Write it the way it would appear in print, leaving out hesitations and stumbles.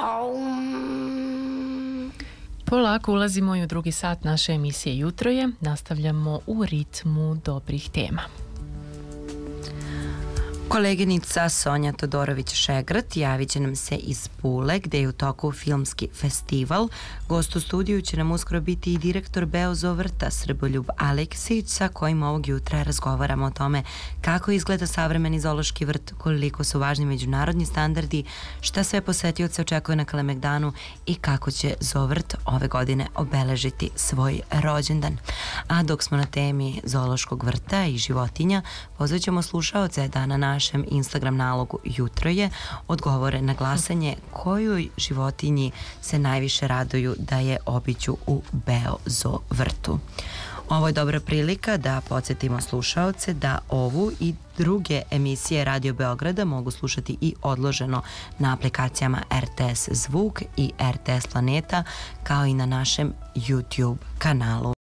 Polako ulazimo i u drugi sat naše emisije Jutro je. Nastavljamo u ritmu dobrih tema. Koleginica Sonja Todorović-Šegrt javit će nam se iz Pule, gde je u toku filmski festival. Gost u studiju će nam uskoro biti i direktor Beozovrta Srboljub Aleksić, sa kojim ovog jutra razgovaramo o tome kako izgleda savremeni zoološki vrt, koliko su važni međunarodni standardi, šta sve posetioce očekuje na Kalemegdanu i kako će Zovrt ove godine obeležiti svoj rođendan. A dok smo na temi zoološkog vrta i životinja, pozvaćemo slušaoce da na našem Instagram nalogu Jutro je odgovore na glasanje kojoj životinji se najviše raduju da je obiđu u Beozovrtu. Ovo je dobra prilika da podsjetimo slušaoce da ovu i druge emisije Radio Beograda mogu slušati i odloženo na aplikacijama RTS Zvuk i RTS Planeta, kao i na našem YouTube kanalu.